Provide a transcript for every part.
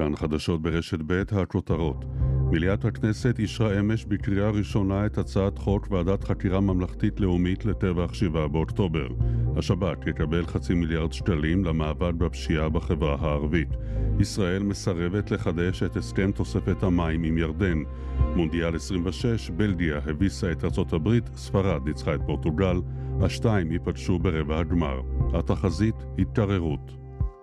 כאן חדשות ברשת ב' הכותרות. מליאת הכנסת אישרה אמש בקריאה ראשונה את הצעת חוק ועדת חקירה ממלכתית לאומית לטבח 7 באוקטובר. השב"כ יקבל 500 מיליון שקלים למאבק בפשיעה בחברה הערבית. ישראל מסרבת לחדש את הסכם תוספת המים עם ירדן. מונדיאל 26, בלגיה הביסה את ארצות הברית, ספרד ניצחה את פורטוגל, השתיים ייפגשו ברבע הגמר. התחזית התקררות.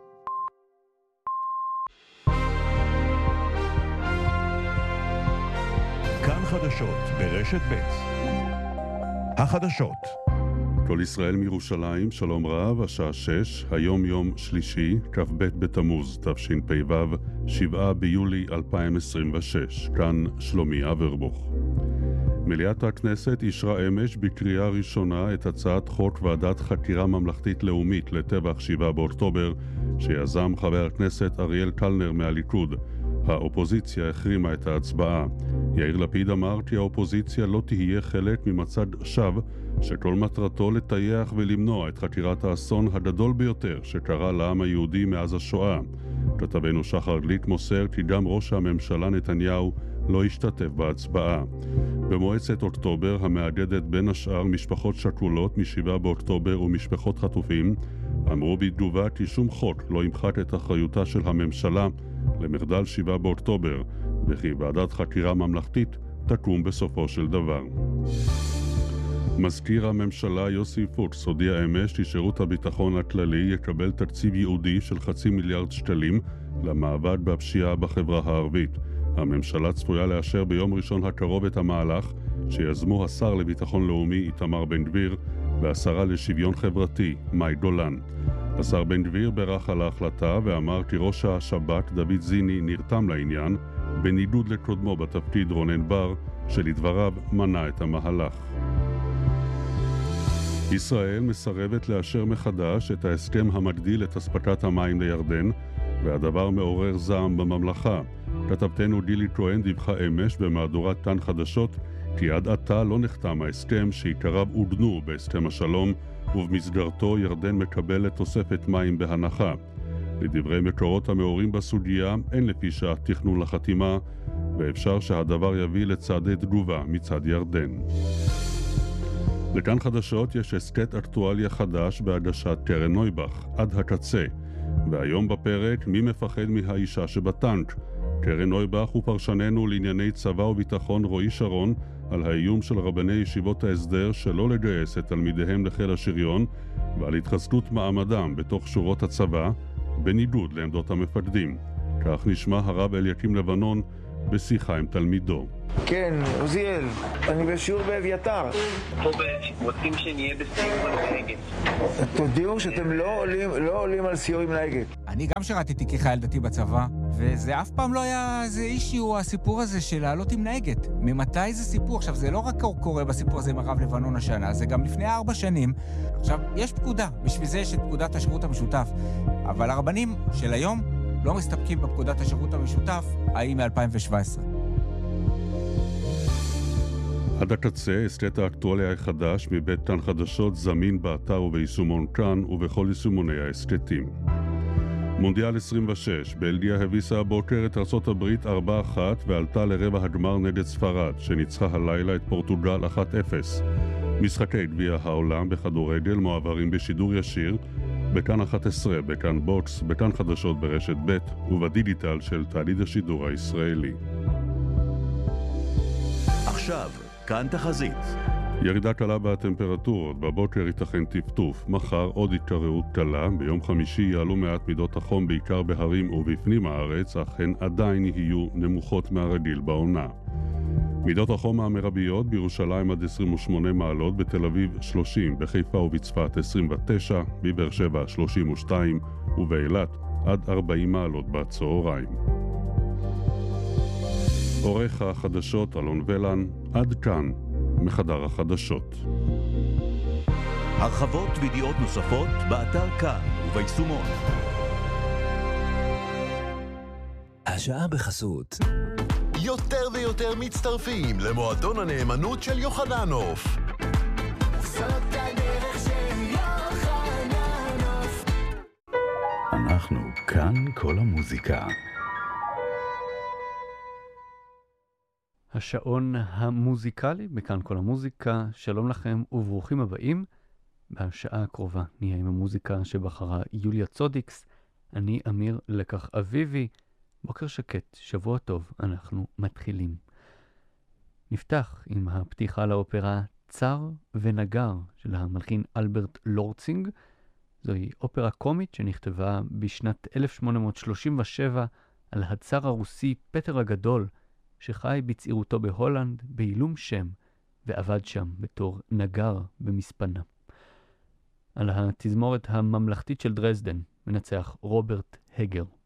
כאן חדשות ברשת ב'. החדשות. כל ישראל מירושלים, שלום רב, השעה 6, היום יום שלישי, כ"ב בתמוז, תשפ"ו, 7 ביולי 2026. כאן שלומי אברבוך. מליאת הכנסת אישרה אמש בקריאה ראשונה את הצעת חוק ועדת חקירה ממלכתית לאומית לטבח 7 באוקטובר, שיזם חבר הכנסת אריאל קלנר מהליכוד. האופוזיציה החרימה את ההצבעה. יאיר לפיד אמר כי האופוזיציה לא תהיה חלק ממצג שווא שכל מטרתו לטייח ולמנוע את חקירת האסון הגדול ביותר שקרה לעם היהודי מאז השואה. כתבנו שחר גליק מוסר כי גם ראש הממשלה נתניהו לא השתתף בהצבעה. במועצת אוקטובר, המאגדת בין השאר משפחות שכולות מ7 באוקטובר ומשפחות חטופים, אמרו בתגובה כי שום חוק לא ימחק את אחריותה של הממשלה למחדל 7 באוקטובר, וכי ועדת חקירה ממלכתית תקום בסופו של דבר. מזכיר הממשלה יוסי פוקס הודיע אמש כי שירות הביטחון הכללי יקבל תקציב ייעודי של 500 מיליון שקלים למאבק בפשיעה בחברה הערבית. הממשלה צפויה לאשר ביום ראשון הקרוב את המהלך שיזמו השר לביטחון לאומי איתמר בן גביר והשרה לשוויון חברתי מאי גולן. השר בן גביר ברך על ההחלטה ואמר כי ראש השב"כ דוד זיני נרתם לעניין, בניגוד לקודמו בתפקיד רונן בר, שלדבריו מנע את המהלך. ישראל מסרבת לאשר מחדש את ההסכם המגדיל את אספקת המים לירדן, והדבר מעורר זעם בממלכה. כתבתנו גילי כהן דיווחה אמש במהדורת כאן חדשות כי עד עתה לא נחתם ההסכם שעיקריו עוגנו בהסכם השלום, ובמסגרתו ירדן מקבלת תוספת מים בהנחה. לדברי מקורות המעורים בסוגיה, אין לפי שעה תכנון לחתימה, ואפשר שהדבר יביא לצעדי תגובה מצד ירדן. לכאן חדשות יש הסקט אקטואליה חדש בהגשת קרן נויבך, עד הקצה. והיום בפרק, מי מפחד מהאישה שבטנק? קרן נויבך הוא פרשננו לענייני צבא וביטחון רועי שרון על האיום של רבני ישיבות ההסדר שלא לגייס את תלמידיהם לחיל השריון ועל התחזקות מעמדם בתוך שורות הצבא בניגוד לעמדות המפקדים. כך נשמע הרב אליקים לבנון בשיחה עם תלמידו. כן, עוזיאל, אני בשיעור באביתר. פה רוצים שנהיה בסיור על נהגת. תודיעו שאתם לא עולים על סיור עם נהגת. אני גם שרתתי כחייל דתי בצבא, וזה אף פעם לא היה איזה אישיו, הסיפור הזה של לעלות עם נהגת. ממתי זה סיפור? עכשיו, זה לא רק קורה בסיפור הזה עם הרב לבנון השנה, זה גם לפני 4 שנים. עכשיו, יש פקודה, בשביל זה יש את פקודת השירות המשותף. אבל הרבנים של היום לא מסתפקים בפקודת השירות המשותף, ההיא מ-2017. עד הקצה, הסקט האקטואליה החדש מבית כאן חדשות זמין באתר וביישומון כאן ובכל יישומוני ההסקטים. מונדיאל 26, בלגיה הביסה הבוקר את ארצות הברית 4-1 ועלתה לרבע הגמר נגד ספרד, שניצחה הלילה את פורטוגל 1-0. משחקי גביע העולם בכדורגל מועברים בשידור ישיר, בכאן 11, בכאן בוקס, בכאן חדשות ברשת ב' ובדיגיטל של תאגיד השידור הישראלי. עכשיו, כאן תחזית. ירידה קלה בטמפרטורות, בבוקר ייתכן טפטוף, מחר עוד התקררות קלה, ביום חמישי יעלו מעט מידות החום בעיקר בהרים ובפנים הארץ, אך הן עדיין יהיו נמוכות מהרגיל בעונה. מידות החום המרביות בירושלים עד 28 מעלות, בתל אביב 30, בחיפה ובצפת 29, בבאר שבע 32 ובאילת עד 40 מעלות בצהריים. עורך החדשות אלון ולן, עד כאן מחדר החדשות. הרחבות וידיעות נוספות באתר כאן וביישומון. השעה בחסות. יותר ויותר מצטרפים למועדון הנאמנות של יוחננוף. זאת הדרך של יוחננוף. אנחנו כאן כל המוזיקה. השעון המוזיקלי, בכאן כל המוזיקה, שלום לכם וברוכים הבאים. בשעה הקרובה נהיה עם המוזיקה שבחרה יוליה צודיקס, אני אמיר לקח אביבי. בוקר שקט, שבוע טוב, אנחנו מתחילים. נפתח עם הפתיחה לאופרה צר ונגר של המלחין אלברט לורצינג. זוהי אופרה קומית שנכתבה בשנת 1837 על הצר הרוסי פטר הגדול, שחי בצעירותו בהולנד בעילום שם ועבד שם בתור נגר במספנה. על התזמורת הממלכתית של דרזדן מנצח רוברט הגר.